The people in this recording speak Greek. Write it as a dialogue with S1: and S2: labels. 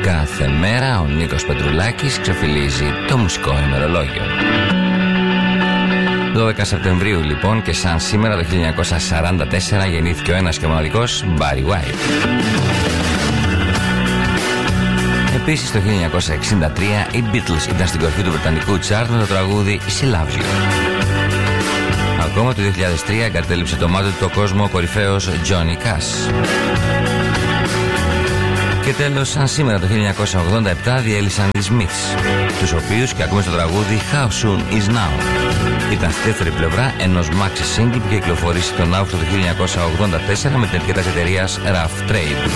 S1: Κάθε μέρα ο Νίκος Πετρουλάκης ξεφυλίζει το μουσικό ημερολόγιο. 12 Σεπτεμβρίου λοιπόν, και σαν σήμερα το 1944 γεννήθηκε ο ένας και μοναδικός Barry White. Επίσης το 1963 οι Beatles ήταν στην κορφή του βρετανικού τσάρτ με το τραγούδι She Loves You. Ακόμα το 2003 εγκατέλειψε το μάτι του το κόσμο ο κορυφαίος Johnny Cash. Και τέλος, σαν σήμερα το 1987 διέλυσαν οι Smiths, τους οποίους και ακούμε στο τραγούδι How Soon Is Now. Ήταν στη δεύτερη πλευρά ενός maxi single που κυκλοφορήσει τον Αύγουστο του 1984 με την ετικέτα της εταιρείας Rough Trade.